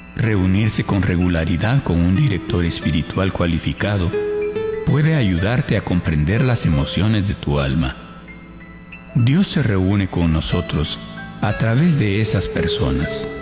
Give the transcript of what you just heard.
Reunirse con regularidad con un director espiritual cualificado puede ayudarte a comprender las emociones de tu alma. Dios se reúne con nosotros a través de esas personas.